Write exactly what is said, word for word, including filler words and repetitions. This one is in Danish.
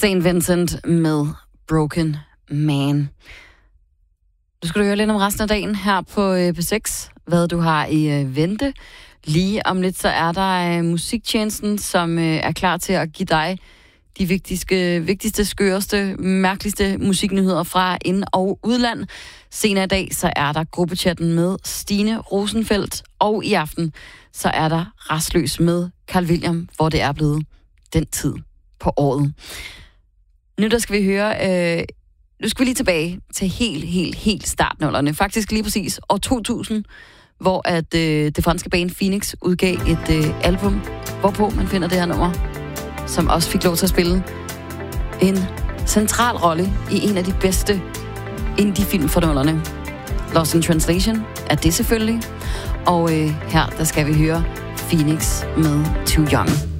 Saint Vincent med Broken Man. Du skal du høre lidt om resten af dagen her på øh, P seks, hvad du har i øh, vente. Lige om lidt, så er der øh, musiktjenesten, som øh, er klar til at give dig de vigtigste, vigtigste, skøreste, mærkeligste musiknyheder fra ind- og udland. Senere i dag, så er der gruppechatten med Stine Rosenfeldt, og i aften, så er der Rastløs med Carl William, hvor det er blevet den tid på året. Nu der skal vi høre, øh, nu skal vi lige tilbage til helt, helt, helt startnullerne. Faktisk lige præcis år to tusind, hvor at øh, det franske band Phoenix udgav et øh, album, hvorpå man finder det her nummer, som også fik lov til at spille en central rolle i en af de bedste indie-film for nullerne. Lost in Translation er det selvfølgelig. Og øh, her, der skal vi høre Phoenix med Too Young.